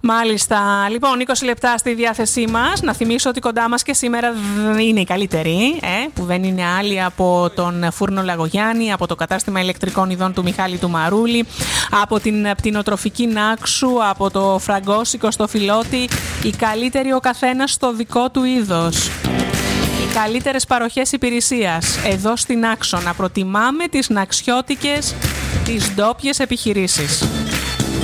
Μάλιστα. Λοιπόν, 20 λεπτά στη διάθεσή μας. Να θυμίσω ότι κοντά μας και σήμερα είναι η καλύτερη, που δεν είναι άλλη από τον Φούρνο Λαγογιάννη, από το κατάστημα ηλεκτρικών ειδών του Μιχάλη του Μαρούλη, από την πτηνοτροφική Νάξου, από το Φραγκόσικο στο Φιλότη. Η καλύτερη ο καθένας στο δικό του είδος. Οι καλύτερες παροχές υπηρεσίας εδώ στην Άξο. Να προτιμάμε τις ναξιώτικες, τις ντόπιες επιχειρήσεις.